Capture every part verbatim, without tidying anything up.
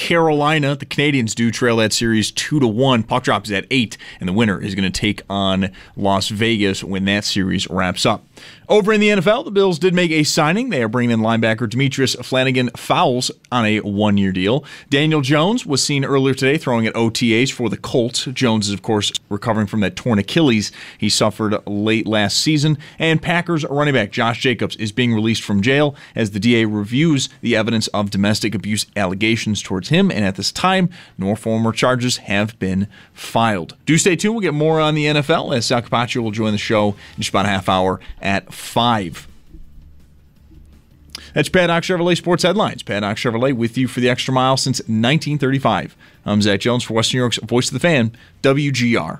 Carolina. The Canadians do trail that series two to one. Puck drop is at eight, and the winner is going to take on Las Vegas when that series wraps up. Over in the N F L, the Bills did make a signing. They are bringing in linebacker Demetrius Flanagan-Fowles on a one-year deal. Daniel Jones was seen earlier today throwing at O T As for the Colts. Jones is, of course, recovering from that torn Achilles he suffered late last season. And Packers running back Josh Jacobs is being released from jail as the D A reviews the evidence of domestic abuse allegations towards him. And at this time, no formal charges have been filed. Do stay tuned. We'll get more on the N F L as Sal Capaccio will join the show in just about a half hour at five. That's Paddock Chevrolet Sports Headlines. Paddock Chevrolet with you for the extra mile since nineteen thirty-five. I'm Zach Jones for Western New York's Voice of the Fan, W G R.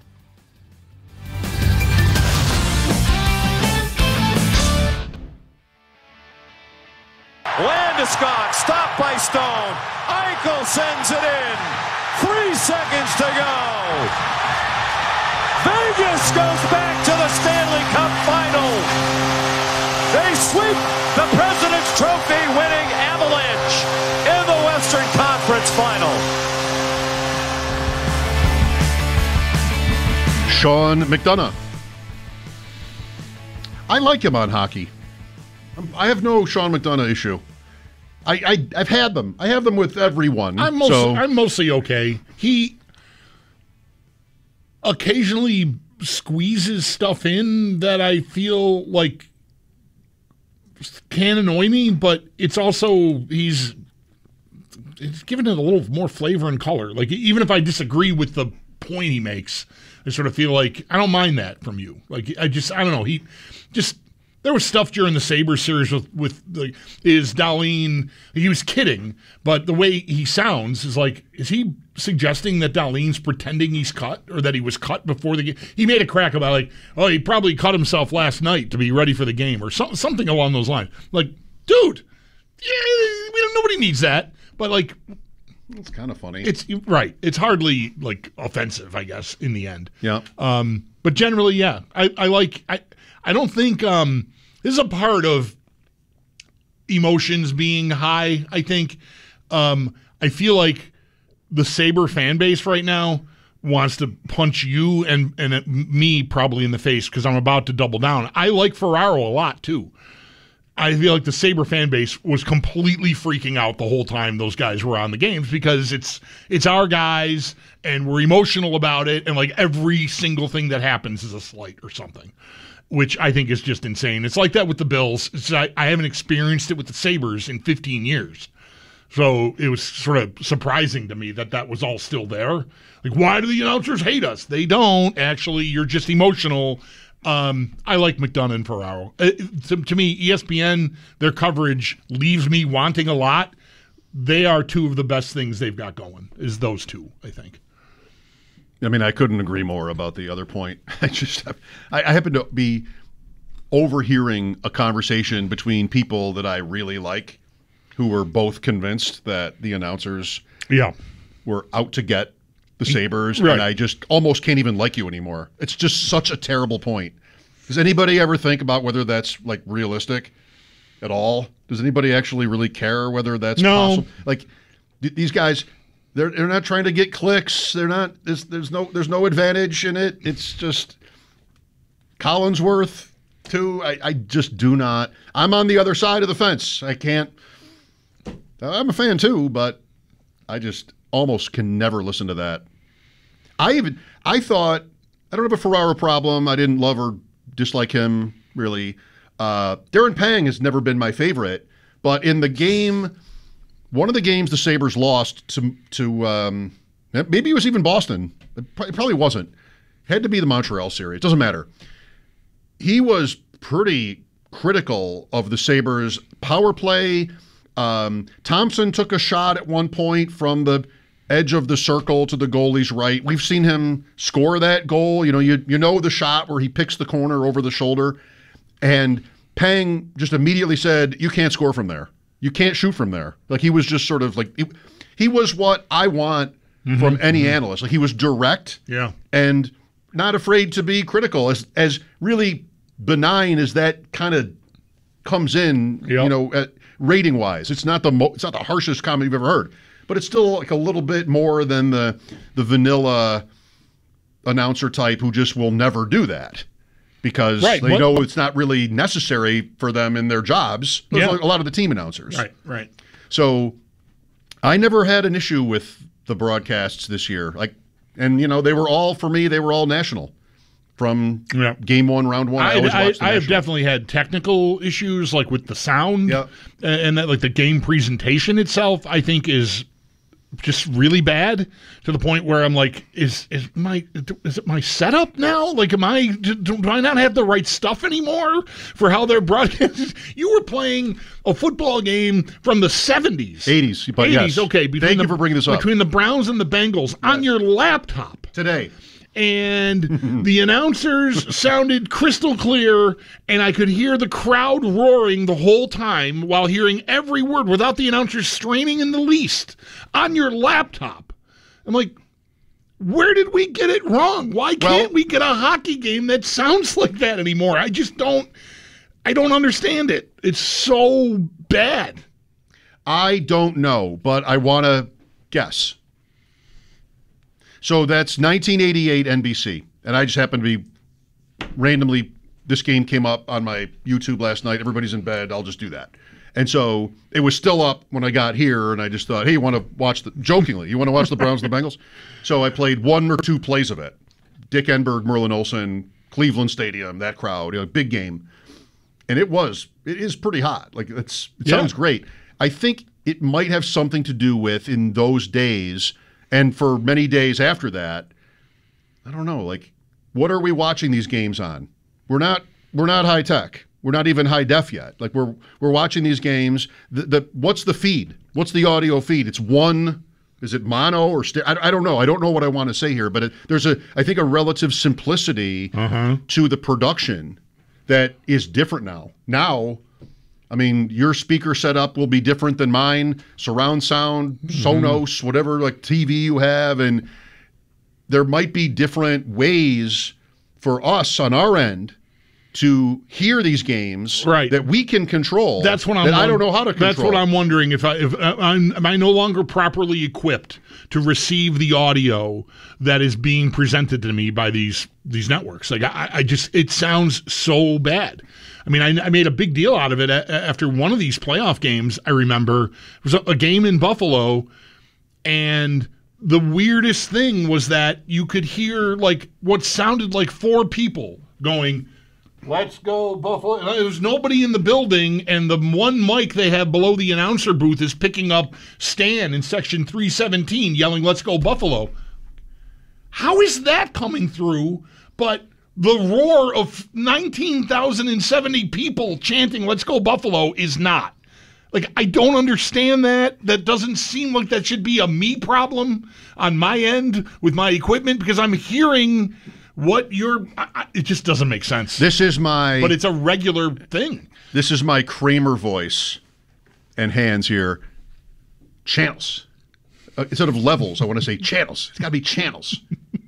Landeskog, stopped by Stone. Eichel sends it in. Three seconds to go. Vegas goes back to the Stanley Cup final. They sweep the President's Trophy winning Avalanche in the Western Conference final. Sean McDonough. I like him on hockey. I have no Sean McDonough issue. I, I I've had them. I have them with everyone. I'm mostly, so. I'm mostly okay. He occasionally squeezes stuff in that I feel like can annoy me, but it's also he's it's giving it a little more flavor and color. Like even if I disagree with the point he makes, I sort of feel like I don't mind that from you. Like I just I don't know. He just there was stuff during the Sabres series with with the is Dahlin. He was kidding, but the way he sounds is like, is he suggesting that Dahlin's pretending he's cut or that he was cut before the game? He made a crack about like, oh, he probably cut himself last night to be ready for the game or so, something along those lines. Like, dude, yeah, we don't, nobody needs that. But like, it's kind of funny. It's right. It's hardly like offensive, I guess, in the end. Yeah. Um, but generally, yeah, I, I like. I I don't think um, this is a part of emotions being high. I think um, I feel like the Sabre fan base right now wants to punch you and and me probably in the face because I'm about to double down. I like Ferraro a lot too. I feel like the Sabre fan base was completely freaking out the whole time those guys were on the games because it's it's our guys and we're emotional about it and like every single thing that happens is a slight or something, which I think is just insane. It's like that with the Bills. It's, I, I haven't experienced it with the Sabres in fifteen years. So it was sort of surprising to me that that was all still there. Like, why do the announcers hate us? They don't. Actually, you're just emotional. Um, I like McDonough and Ferraro. Uh, to, to me, E S P N, their coverage leaves me wanting a lot. They are two of the best things they've got going, is those two, I think. I mean, I couldn't agree more about the other point. I just have, I, I happen to be overhearing a conversation between people that I really like who were both convinced that the announcers yeah. were out to get the Sabres, right. and I just almost can't even like you anymore. It's just such a terrible point. Does anybody ever think about whether that's like realistic at all? Does anybody actually really care whether that's no. possible? Like th- these guys, they're they're not trying to get clicks. They're not. There's, there's no there's no advantage in it. It's just Collinsworth too. I, I just do not. I'm on the other side of the fence. I can't. I'm a fan too, but I just almost can never listen to that. I even I thought I don't have a Ferraro problem. I didn't love or dislike him really. Uh, Darren Pang has never been my favorite, but in the game, one of the games the Sabres lost to to um, maybe it was even Boston. It probably wasn't. It had to be the Montreal series. It doesn't matter. He was pretty critical of the Sabres' power play. Um, Thompson took a shot at one point from the edge of the circle to the goalie's right. We've seen him score that goal. You know, you you know the shot where he picks the corner over the shoulder. And Pang just immediately said, you can't score from there. You can't shoot from there. Like he was just sort of like, he, he was what I want mm-hmm. from any mm-hmm. analyst. Like he was direct yeah. and not afraid to be critical. As as really benign as that kind of comes in, yep. you know, at, rating wise, it's not the mo- it's not the harshest comment you've ever heard, but it's still like a little bit more than the the vanilla announcer type who just will never do that because right. they what? know it's not really necessary for them in their jobs. Those Yeah. are a lot of the team announcers. Right, right. So I never had an issue with the broadcasts this year. Like, and you know, they were all for me. They were all national from Yeah. game one, round one. I, I, always I, watched the I have national. definitely had technical issues, like with the sound, Yeah. and, and that, like the game presentation itself, I think is just really bad to the point where I'm like, is is my is it my setup now? Like, am I do, do I not have the right stuff anymore for how they're broadcasting? You were playing a football game from the seventies, eighties, but eighties. yes. Okay, between Thank the, you for bringing this up. between the Browns and the Bengals on your laptop. Today. And the announcers sounded crystal clear, and I could hear the crowd roaring the whole time while hearing every word without the announcers straining in the least on your laptop. I'm like, where did we get it wrong? Why can't Well- we get a hockey game that sounds like that anymore? I just don't, I don't understand it. It's so bad. I don't know, but I want to guess. So that's nineteen eighty-eight N B C, and I just happened to be randomly, this game came up on my YouTube last night. Everybody's in bed. I'll just do that. And so it was still up when I got here, and I just thought, hey, you want to watch the, jokingly, you want to watch the Browns and the Bengals? So I played one or two plays of it. Dick Enberg, Merlin Olsen, Cleveland Stadium, that crowd, you know, big game. And it was, it is pretty hot. Like, it's, it Yeah. sounds great. I think it might have something to do with, in those days, and for many days after that, I don't know, like, what are we watching these games on? We're not we're not high tech. We're not even high def yet. Like, we're we're watching these games. The, the what's the feed? What's the audio feed? It's one. Is it mono or stereo? I, I don't know. I don't know what I want to say here, but it, there's a I think a relative simplicity to the production that is different now. Now, I mean, your speaker setup will be different than mine. Surround sound, Sonos, whatever, like T V you have, and there might be different ways for us on our end to hear these games Right. that we can control. That's what I'm. that I don't won- know how to control. That's what I'm wondering. If I if uh, I'm am I no longer properly equipped to receive the audio that is being presented to me by these these networks? Like, I, I just it sounds so bad. I mean, I, I made a big deal out of it a, after one of these playoff games. I remember it was a, a game in Buffalo, and the weirdest thing was that you could hear like what sounded like four people going, "Let's go Buffalo." And there was nobody in the building, and the one mic they have below the announcer booth is picking up Stan in section three seventeen yelling, "Let's go Buffalo." How is that coming through? But the roar of nineteen thousand seventy people chanting, "Let's go Buffalo," is not. Like, I don't understand that. That doesn't seem like that should be a me problem on my end with my equipment, because I'm hearing what you're, I, I, it just doesn't make sense. This is my But it's a regular thing. this is my Kramer voice and hands here. Channels. Uh, instead of levels, I want to say channels. It's got to be channels.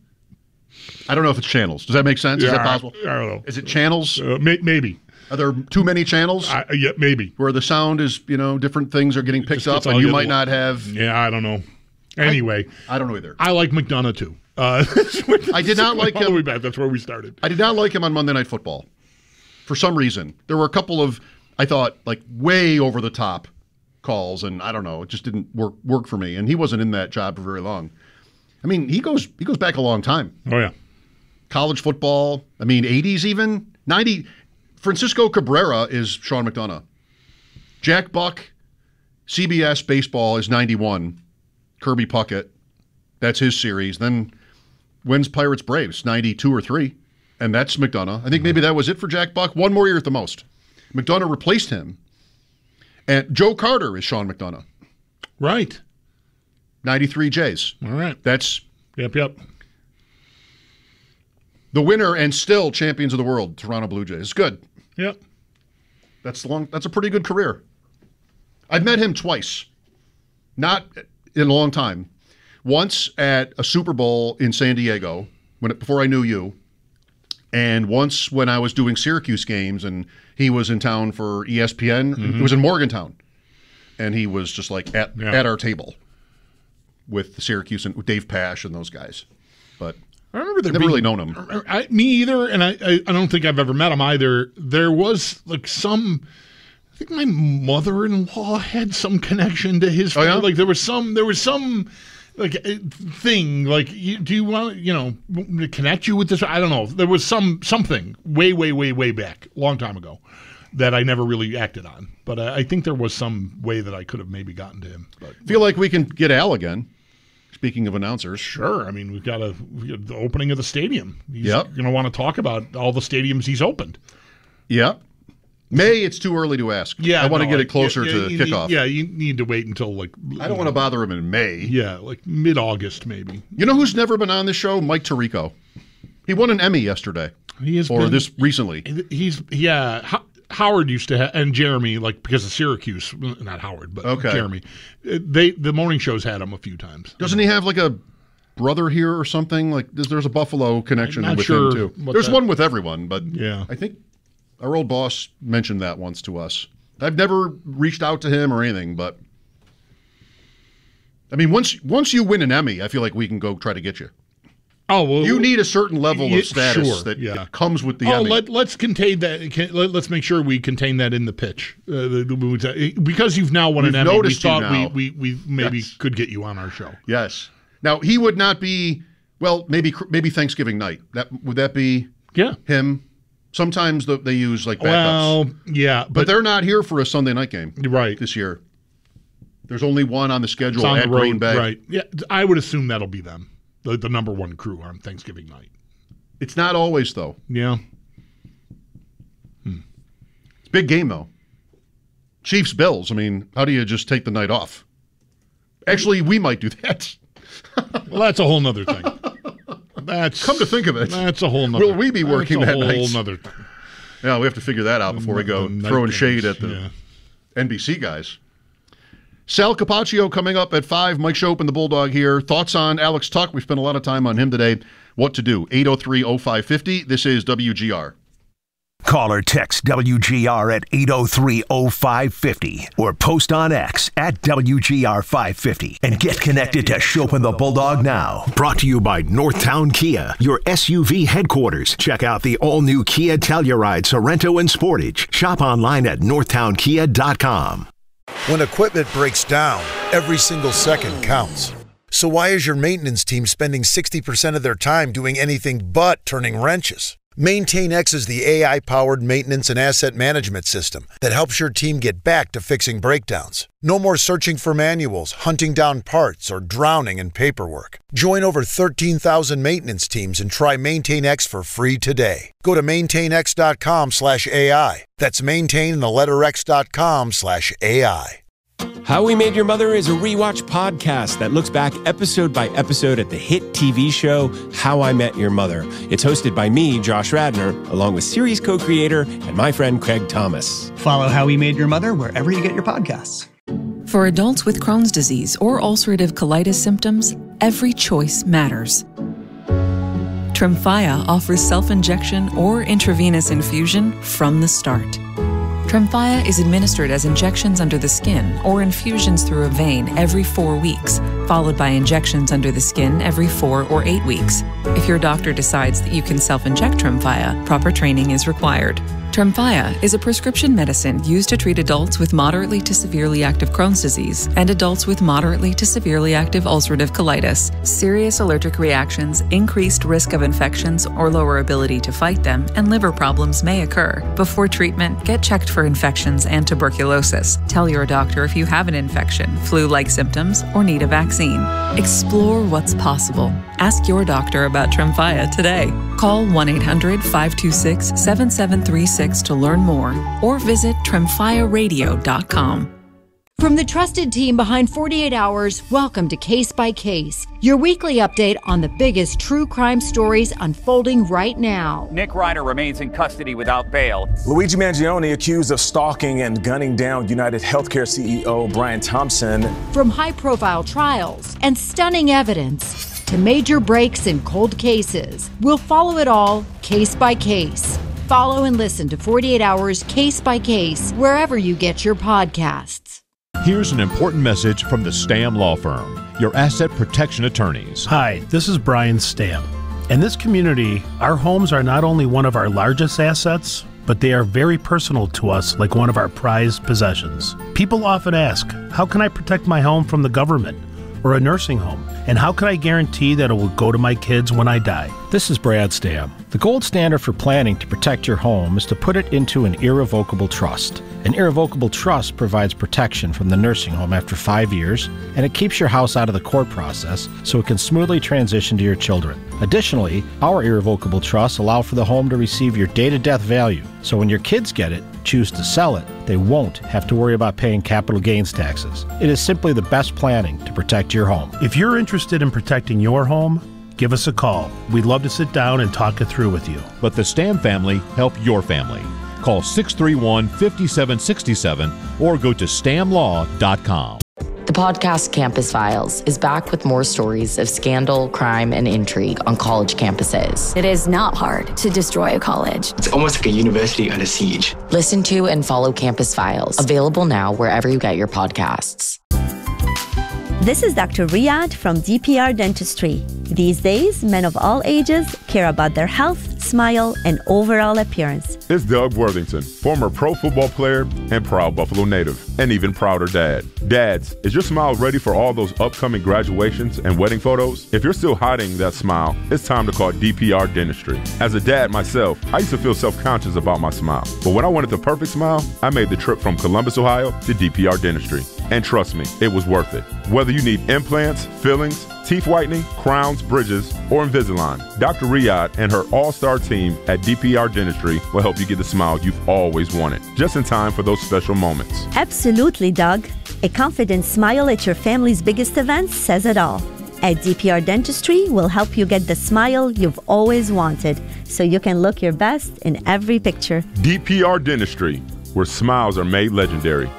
I don't know if it's channels. Does that make sense? Is that possible? I don't know. Is it channels? Uh, may, maybe. Are there too many channels I, yeah, maybe. where the sound is, you know, different things are getting picked Just up gets and all you the- might not have? Yeah, I don't know. Anyway, I don't know either. I like McDonough too. Uh, I did not like all the him. way back. That's where we started. I did not like him on Monday Night Football. For some reason. There were a couple of, I thought, like way over the top calls, and I don't know, it just didn't work work for me. And he wasn't in that job for very long. I mean, he goes he goes back a long time. Oh yeah. College football, I mean, eighties even, ninety. Francisco Cabrera is Sean McDonough. Jack Buck, C B S baseball is ninety-one. Kirby Puckett, that's his series. Then wins Pirates Braves, ninety-two or three, and that's McDonough. I think maybe that was it for Jack Buck. One more year at the most. McDonough replaced him. And Joe Carter is Sean McDonough. Right. ninety-three Jays. All right. That's Yep. Yep. the winner and still champions of the world, Toronto Blue Jays. It's good. Yep. That's long. That's a pretty good career. I've met him twice, not in a long time. Once at a Super Bowl in San Diego, when it, before I knew you, and once when I was doing Syracuse games, and he was in town for E S P N. Mm-hmm. It was in Morgantown, and he was just like at Yeah. at our table. with the Syracuse and with Dave Pasch and those guys. But I remember there never being, really known him. I, me either, and I, I, I don't think I've ever met him either. There was like some. I think my mother-in-law had some connection to his. Oh, yeah? Like there was some. There was some. Like thing, like you, do you want you know to connect you with this? I don't know. There was some something way, way, way, way back, long time ago, that I never really acted on. But I, I think there was some way that I could have maybe gotten to him. But feel like we can get Al again. Speaking of announcers, sure. I mean, we've got, a, we got the opening of the stadium. He's Yep. going to want to talk about all the stadiums he's opened. Yeah. May, it's too early to ask. Yeah, I want to no, get I- it closer yeah, to you kickoff. Need, yeah, you need to wait until like. I don't want to bother him in May. Yeah, like mid-August maybe. You know who's never been on this show? Mike Tirico. He won an Emmy yesterday. He has Or been, this recently. He's yeah. Ho- Howard used to ha- and Jeremy, like because of Syracuse, not Howard, but Okay. Jeremy. uh, They the morning shows had him a few times. Doesn't he have like a brother here or something? Like there's, there's a Buffalo connection I'm not with sure him too. what There's that- one with everyone, but Yeah. I think our old boss mentioned that once to us. I've never reached out to him or anything, but I mean, once once you win an Emmy, I feel like we can go try to get you. Oh well, You need a certain level Yeah, of status sure, that yeah. comes with the Oh, Emmy. let, let's contain that. Can, let, let's make sure we contain that in the pitch. Uh, the, the, because you've now won We've an Emmy, we noticed you thought now. we, we, we maybe Yes. could get you on our show. Yes. Now he would not be. Well, maybe maybe Thanksgiving night. That would that be Yeah. him? Sometimes the, they use like backups, Well, yeah, but but, they're not here for a Sunday night game right. this year. There's only one on the schedule It's on at the road, Green Bay. right? Yeah, I would assume that'll be them, the, the number one crew on Thanksgiving night. It's not always though. Yeah. It's a big game though. Chiefs Bills. I mean, how do you just take the night off? Actually, we might do that. Well, that's a whole nother thing. That's Come to think of it, that's a whole nother. will we be working that's a that whole night? nother thing. Yeah, we have to figure that out before we go The night throwing games, shade at the yeah. N B C guys. Sal Capaccio coming up at five. Mike Shope and the Bulldog here. Thoughts on Alex Tuck? We spent a lot of time on him today. What to do? eight oh three oh five five oh. This is W G R. Call or text W G R at eight oh three oh five five oh or post on X at W G R five fifty and get connected to Shope and the Bulldog now. Brought to you by Northtown Kia, your S U V headquarters. Check out the all-new Kia Telluride, Sorrento, and Sportage. Shop online at northtown kia dot com. When equipment breaks down, every single second counts. So why is your maintenance team spending sixty percent of their time doing anything but turning wrenches? MaintainX is the A I-powered maintenance and asset management system that helps your team get back to fixing breakdowns. No more searching for manuals, hunting down parts, or drowning in paperwork. Join over thirteen thousand maintenance teams and try MaintainX for free today. Go to maintainx.com slash AI. That's maintain the letter x.com slash AI. How We Made Your Mother is a rewatch podcast that looks back episode by episode at the hit T V show How I Met Your Mother. It's hosted by me, Josh Radnor, along with series co-creator and my friend Craig Thomas. Follow How We Made Your Mother wherever you get your podcasts. For adults with Crohn's disease or ulcerative colitis symptoms, every choice matters. Tremfya offers self-injection or intravenous infusion from the start. Tremfya is administered as injections under the skin or infusions through a vein every four weeks, followed by injections under the skin every four or eight weeks. If your doctor decides that you can self-inject Tremfya, proper training is required. Tremfya is a prescription medicine used to treat adults with moderately to severely active Crohn's disease and adults with moderately to severely active ulcerative colitis. Serious allergic reactions, increased risk of infections or lower ability to fight them, and liver problems may occur. Before treatment, get checked for infections and tuberculosis. Tell your doctor if you have an infection, flu-like symptoms, or need a vaccine. Explore what's possible. Ask your doctor about Tremfya today. Call one eight hundred five two six seven seven three six to learn more or visit tremfya radio dot com. From the trusted team behind forty-eight hours, welcome to Case by Case, your weekly update on the biggest true crime stories unfolding right now. Nick Ryder remains in custody without bail. Luigi Mangione accused of stalking and gunning down United Healthcare C E O Brian Thompson. From high-profile trials and stunning evidence to major breaks in cold cases, we'll follow it all case by case. Follow and listen to forty-eight hours Case by Case wherever you get your podcasts. Here's an important message from the Stamm Law Firm. your asset protection attorneys. Hi, this is Brian Stam. In this community, our homes are not only one of our largest assets, but they are very personal to us, like one of our prized possessions. People often ask, how can I protect my home from the government or a nursing home? And how can I guarantee that it will go to my kids when I die? This is Brad Stam. The gold standard for planning to protect your home is to put it into an irrevocable trust. An irrevocable trust provides protection from the nursing home after five years, and it keeps your house out of the court process so it can smoothly transition to your children. Additionally, our irrevocable trusts allow for the home to receive your day-to-death value, so when your kids get it, choose to sell it, they won't have to worry about paying capital gains taxes. It is simply the best planning to protect your home. If you're interested in protecting your home, give us a call. We'd love to sit down and talk it through with you. Let the Stam family help your family. Call six three one, five seven six seven or go to stam law dot com. The podcast Campus Files is back with more stories of scandal, crime, and intrigue on college campuses. It is not hard to destroy a college. It's almost like a university under siege. Listen to and follow Campus Files, available now wherever you get your podcasts. This is Doctor Riyad from D P R Dentistry. These days, men of all ages care about their health, smile, and overall appearance. It's Doug Worthington, former pro football player and proud Buffalo native, and even prouder dad. Dads, is your smile ready for all those upcoming graduations and wedding photos? If you're still hiding that smile, it's time to call D P R Dentistry. As a dad myself, I used to feel self-conscious about my smile. But when I wanted the perfect smile, I made the trip from Columbus, Ohio to D P R Dentistry. And trust me, it was worth it. Whether you need implants, fillings, teeth whitening, crowns, bridges, or Invisalign, Doctor Riyad and her all-star team at D P R Dentistry will help you get the smile you've always wanted, just in time for those special moments. Absolutely, Doug. A confident smile at your family's biggest events says it all. At D P R Dentistry, we'll help you get the smile you've always wanted, so you can look your best in every picture. D P R Dentistry, where smiles are made legendary.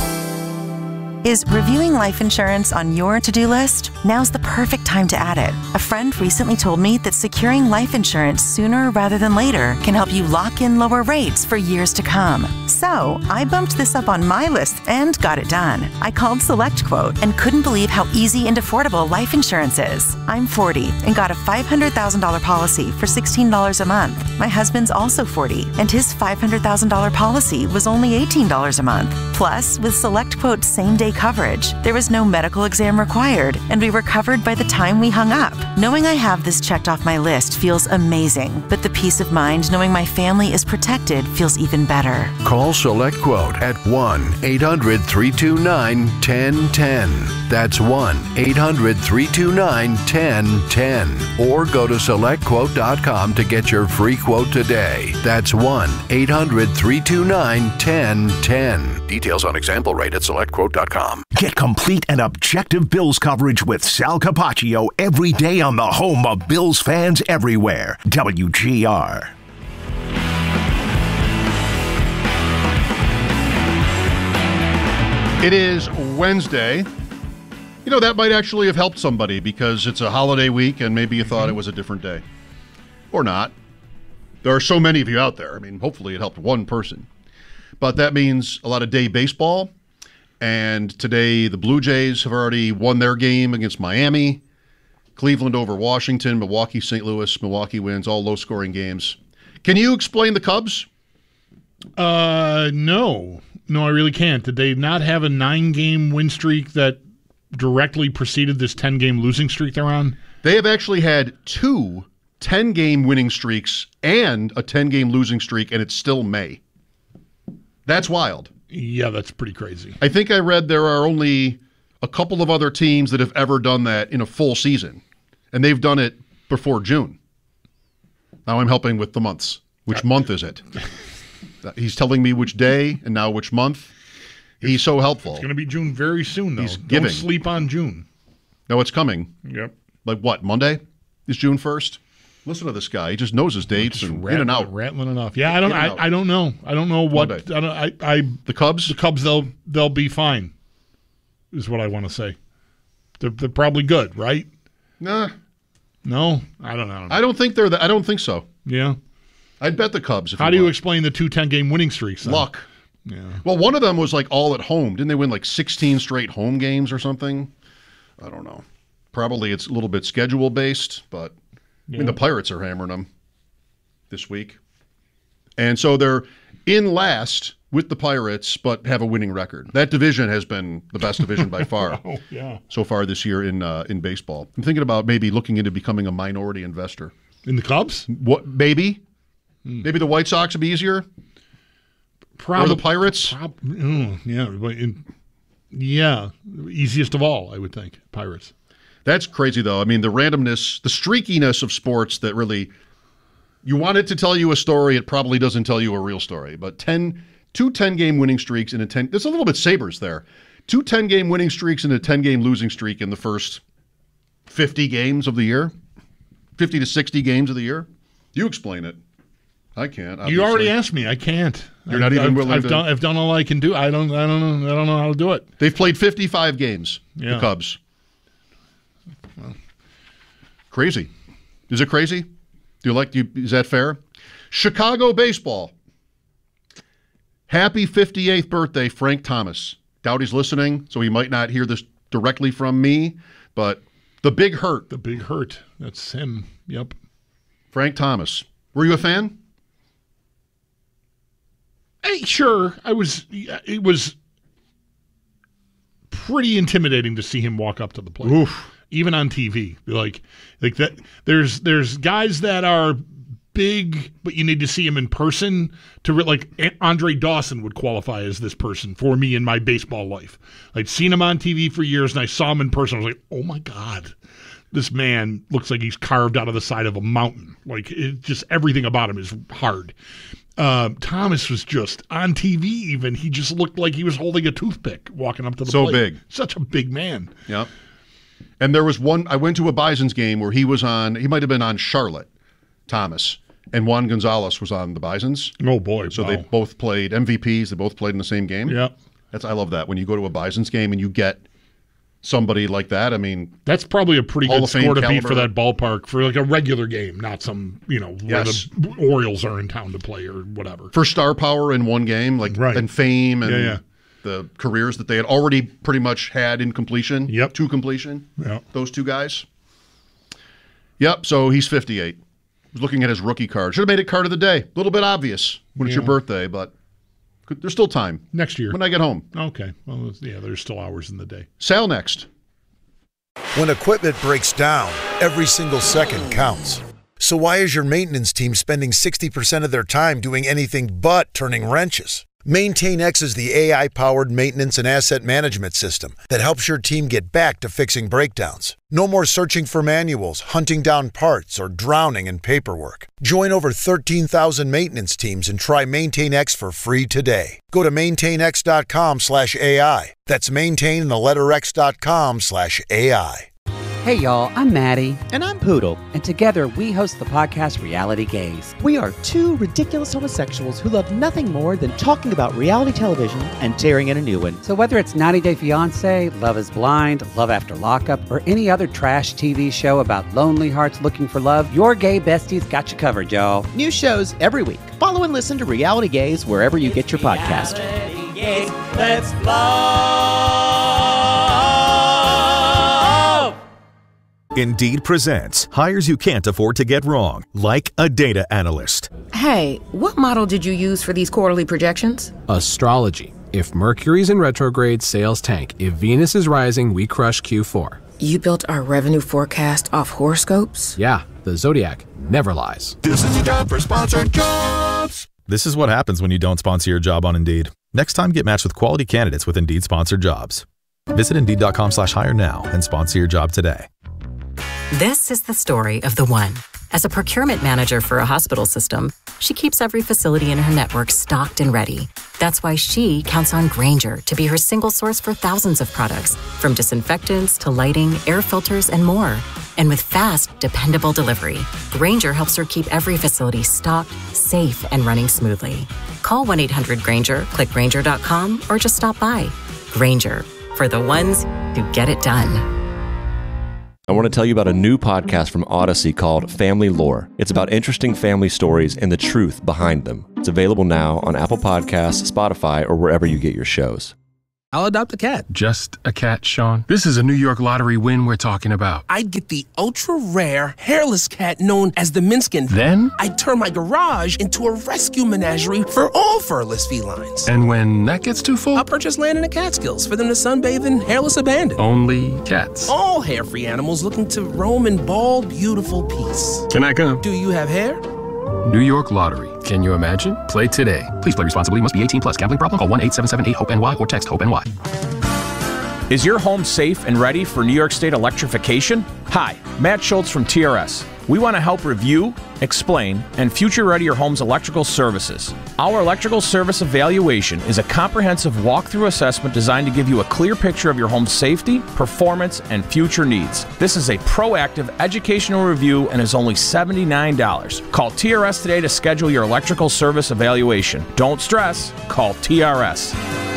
Is reviewing life insurance on your to-do list? Now's the perfect time to add it. A friend recently told me that securing life insurance sooner rather than later can help you lock in lower rates for years to come. So I bumped this up on my list and got it done. I called SelectQuote and couldn't believe how easy and affordable life insurance is. I'm forty and got a five hundred thousand dollars policy for sixteen dollars a month. My husband's also forty and his five hundred thousand dollars policy was only eighteen dollars a month. Plus, with SelectQuote's same-day coverage, there was no medical exam required, and we were covered by the time we hung up. Knowing I have this checked off my list feels amazing, but the peace of mind knowing my family is protected feels even better. Call SelectQuote at one eight hundred, three two nine, one zero one zero. That's one eight hundred, three two nine, one zero one zero. Or go to select quote dot com to get your free quote today. That's one eight hundred, three two nine, one zero one zero. Details on example rate at select quote dot com. Get complete and objective Bills coverage with Sal Capaccio every day on the home of Bills fans everywhere. W G R. It is Wednesday. You know, that might actually have helped somebody because it's a holiday week and maybe you thought it was a different day. Or not. There are so many of you out there. I mean, hopefully it helped one person. But that means a lot of day baseball. And today the Blue Jays have already won their game against Miami. Cleveland over Washington, Milwaukee, Saint Louis. Milwaukee wins, all low-scoring games. Can you explain the Cubs? Uh, no. No, I really can't. Did they not have a nine-game win streak that directly preceded this ten-game losing streak they're on? They have actually had two ten-game winning streaks and a ten-game losing streak, and it's still May. That's wild. Yeah, that's pretty crazy. I think I read there are only a couple of other teams that have ever done that in a full season, and they've done it before June. Now I'm helping with the months. Which uh, month is it? He's telling me which day and now which month. He's so helpful. It's going to be June very soon, though. He's giving. Don't sleep on June. No, it's coming. Yep. Like what, Monday is June first? Listen to this guy. He just knows his dates and rattling, in and out. Rattling enough. Yeah, I don't I, I don't know. I don't know what I don't I, I The Cubs? The Cubs they'll they'll be fine. Is what I want to say. They're, they're probably good, right? Nah. No? I don't know. I don't think they're the, I don't think so. Yeah. I'd bet the Cubs. If How you do you want. explain the two ten-game winning streaks? Then? Luck. Yeah. Well, one of them was like all at home. Didn't they win like sixteen straight home games or something? I don't know. Probably it's a little bit schedule based, but Yeah. I mean the Pirates are hammering them this week. And so they're in last with the Pirates, but have a winning record. That division has been the best division by far Oh, yeah. so far this year in uh, in baseball. I'm thinking about maybe looking into becoming a minority investor. In the Cubs? What? Maybe. Hmm. Maybe the White Sox would be easier? Probably, or the Pirates? Prob- mm, yeah, but in, yeah, easiest of all, I would think. Pirates. That's crazy, though. I mean, the randomness, the streakiness of sports that really, you want it to tell you a story, it probably doesn't tell you a real story. But ten, two ten-game winning streaks in a ten, there's a little bit Sabres there. Two ten-game winning streaks and a ten-game losing streak in the first fifty games of the year, fifty to sixty games of the year. You explain it. I can't. Obviously. You already asked me. I can't. You're not I've, even I've, willing I've to. Done, I've done all I can do. I don't. I don't know. I don't know how to do it. They've played fifty-five games. Yeah. The Cubs. Well, crazy. Is it crazy? Do you like? Do you, is that fair? Chicago baseball. Happy fifty-eighth birthday, Frank Thomas. Doubt he's listening, so he might not hear this directly from me. But the Big Hurt. The Big Hurt. That's him. Yep. Frank Thomas. Were you a fan? Hey, sure. I was. It was pretty intimidating to see him walk up to the plate, Oof. even on T V. Like, like that. There's there's guys that are big, but you need to see him in person to re- like Andre Dawson would qualify as this person for me in my baseball life. I'd seen him on T V for years, and I saw him in person. I was like, oh my God. This man looks like he's carved out of the side of a mountain. Like, it, just everything about him is hard. Uh, Thomas was just on T V. Even he just looked like he was holding a toothpick walking up to the so plate. big, such a big man. Yep. And there was one. I went to a Bison's game where he was on. He might have been on Charlotte, Thomas, and Juan Gonzalez was on the Bisons. Oh boy! So wow. they both played M V Ps. They both played in the same game. Yeah. That's I love that when you go to a Bison's game and you get somebody like that. I mean, that's probably a pretty Hall good of Fame score to beat caliber. for that ballpark for like a regular game, not some, you know, where Yes. the Orioles are in town to play or whatever. For star power in one game, like Right. and fame and Yeah, yeah. the careers that they had already pretty much had in completion. Yep. To completion. Yep. Those two guys. Yep. So he's fifty-eight. I was looking at his rookie card. Should have made it card of the day. A little bit obvious when it's Yeah. your birthday, but could, there's still time. Next year. When I get home. Okay. Well, yeah, there's still hours in the day. Sal next. When equipment breaks down, every single second counts. So why is your maintenance team spending sixty percent of their time doing anything but turning wrenches? MaintainX is the A I-powered maintenance and asset management system that helps your team get back to fixing breakdowns. No more searching for manuals, hunting down parts, or drowning in paperwork. Join over thirteen thousand maintenance teams and try MaintainX for free today. Go to maintainx.com slash AI. That's maintain in the letter x.com slash AI. Hey y'all, I'm Maddie. And I'm Poodle. And together we host the podcast Reality Gaze. We are two ridiculous homosexuals who love nothing more than talking about reality television and tearing in a new one. So whether it's ninety Day Fiancé, Love is Blind, Love After Lockup, or any other trash T V show about lonely hearts looking for love, your gay besties got you covered, y'all. New shows every week. Follow and listen to Reality Gaze wherever you get your podcast. Gaze, let's love. Indeed presents hires you can't afford to get wrong, like a data analyst. Hey, what model did you use for these quarterly projections? Astrology. If Mercury's in retrograde, sales tank. If Venus is rising, we crush Q four. You built our revenue forecast off horoscopes? Yeah, the Zodiac never lies. This is your job for sponsored jobs. This is what happens when you don't sponsor your job on Indeed. Next time, get matched with quality candidates with Indeed sponsored jobs. Visit Indeed.com slash hire now and sponsor your job today. This is the story of the one. As a procurement manager for a hospital system, she keeps every facility in her network stocked and ready. That's why she counts on Grainger to be her single source for thousands of products, from disinfectants to lighting, air filters, and more. And with fast, dependable delivery, Grainger helps her keep every facility stocked, safe, and running smoothly. Call one eight hundred Grainger, click Grainger dot com, or just stop by. Grainger, for the ones who get it done. I want to tell you about a new podcast from Odyssey called Family Lore. It's about interesting family stories and the truth behind them. It's available now on Apple Podcasts, Spotify, or wherever you get your shows. I'll adopt a cat. Just a cat, Sean? This is a New York Lottery win we're talking about. I'd get the ultra-rare, hairless cat known as the Minskin. Then? I'd turn my garage into a rescue menagerie for all furless felines. And when that gets too full? I'll purchase land in the Catskills for them to sunbathe in hairless abandon. Only cats. All hair-free animals looking to roam in bald, beautiful peace. Can I come? Do you have hair? New York Lottery. Can you imagine? Play today. Please play responsibly. Must be eighteen plus. Gambling problem? Call one eight seven seven eight hope N Y or text HOPE-N Y. Is your home safe and ready for New York State electrification? Hi, Matt Schultz from T R S. We want to help review, explain, and future-ready your home's electrical services. Our electrical service evaluation is a comprehensive walkthrough assessment designed to give you a clear picture of your home's safety, performance, and future needs. This is a proactive educational review and is only seventy-nine dollars. Call T R S today to schedule your electrical service evaluation. Don't stress, call T R S.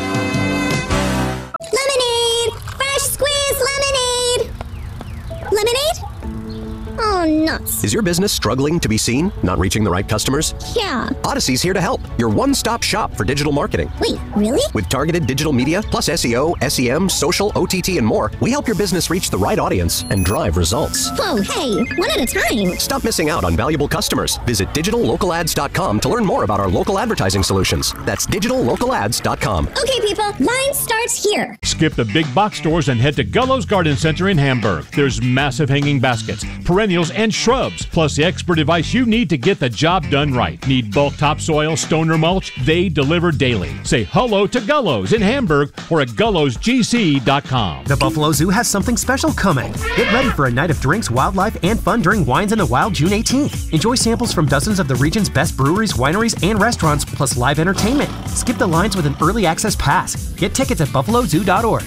Lemonade! Fresh squeezed lemonade! Lemonade? Oh, nuts. Is your business struggling to be seen? Not reaching the right customers? Yeah. Odyssey's here to help. Your one-stop shop for digital marketing. Wait, really? With targeted digital media, plus S E O, S E M, social, O T T, and more, we help your business reach the right audience and drive results. Whoa, hey, one at a time. Stop missing out on valuable customers. Visit digital local ads dot com to learn more about our local advertising solutions. That's digital local ads dot com. Okay, people, line starts here. Skip the big box stores and head to Gullo's Garden Center in Hamburg. There's massive hanging baskets, perennials, and shrubs, plus the expert advice you need to get the job done right. Need bulk topsoil, stone, or mulch? They deliver daily. Say hello to Gullo's in Hamburg or at gullos g c dot com. The Buffalo Zoo has something special coming. Get ready for a night of drinks, wildlife, and fun during Wines in the Wild June eighteenth. Enjoy samples from dozens of the region's best breweries, wineries, and restaurants, plus live entertainment. Skip the lines with an early access pass. Get tickets at buffalo zoo dot org.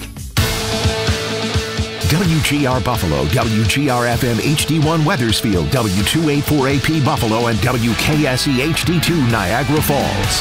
W G R Buffalo, W G R F M H D one Weathersfield, W two eighty-four A P Buffalo, and W K S E H D two Niagara Falls.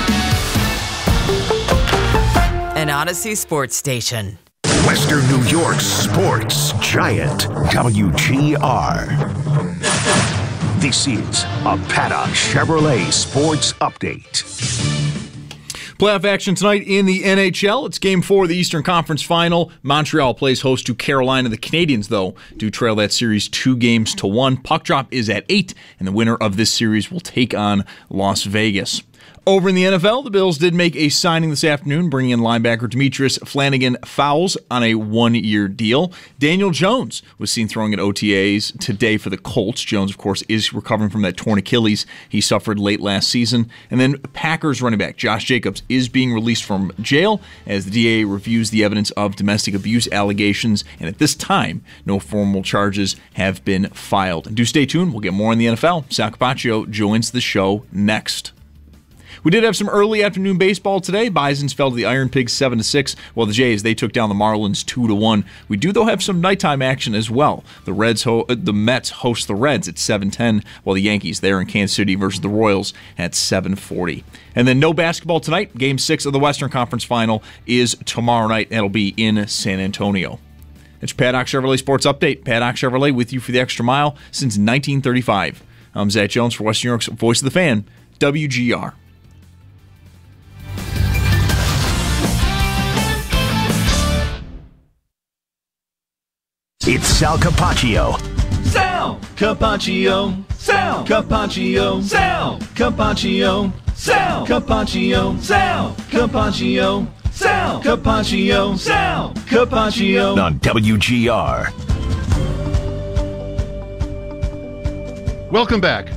An Odyssey sports station. Western New York's sports giant, W G R. This is a Paddock Chevrolet Sports Update. Playoff action tonight in the N H L. It's game four of the Eastern Conference Final. Montreal plays host to Carolina. The Canadiens, though, do trail that series two games to one. Puck drop is at eight, and the winner of this series will take on Las Vegas. Over in the N F L, the Bills did make a signing this afternoon, bringing in linebacker Demetrius Flanagan-Fowles on a one-year deal. Daniel Jones was seen throwing at O T As today for the Colts. Jones, of course, is recovering from that torn Achilles he suffered late last season. And then Packers running back Josh Jacobs is being released from jail as the D A reviews the evidence of domestic abuse allegations. And at this time, no formal charges have been filed. And do stay tuned. We'll get more on the N F L. Sal Capaccio joins the show next. We did have some early afternoon baseball today. Bisons fell to the Iron Pigs seven to six, while the Jays, they took down the Marlins two to one. We do, though, have some nighttime action as well. The Reds, ho- the Mets host the Reds at seven ten, while the Yankees, they're in Kansas City versus the Royals at seven forty. And then no basketball tonight. Game six of the Western Conference Final is tomorrow night. That'll be in San Antonio. It's your Paddock Chevrolet Sports Update. Paddock Chevrolet with you for the extra mile since nineteen thirty-five. I'm Zach Jones for Western New York's Voice of the Fan, W G R. It's Sal Capaccio. Sal Capaccio. Sal Capaccio. Sal Capaccio. Sal Capaccio. Sal Capaccio. Sal Capaccio. Sal Capaccio. On W G R. Welcome back.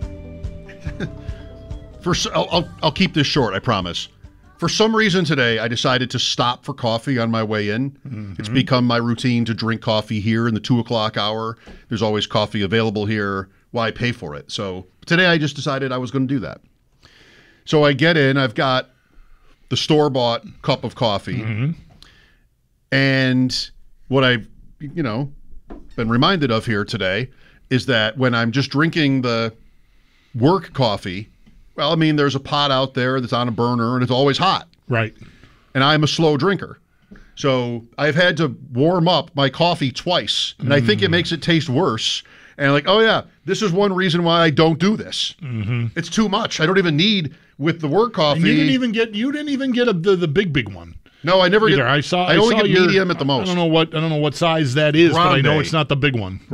For I'll, I'll, I'll keep this short, I promise. For some reason today, I decided to stop for coffee on my way in. Mm-hmm. It's become my routine to drink coffee here in the two o'clock hour. There's always coffee available here. Why pay for it? So today I just decided I was going to do that. So I get in. I've got the store-bought cup of coffee. Mm-hmm. And what I've, you know, been reminded of here today is that when I'm just drinking the work coffee, well, I mean, there's a pot out there that's on a burner, and it's always hot. Right. And I'm a slow drinker. So I've had to warm up my coffee twice, and mm. I think it makes it taste worse. And like, oh, yeah, this is one reason why I don't do this. Mm-hmm. It's too much. I don't even need, with the work coffee. And you didn't even get, you didn't even get a, the, the big, big one. No, I never either. get. I saw. I, I only saw get your, medium at the most. I don't know what I don't know what size that is, but I know Grande. it's not the big one.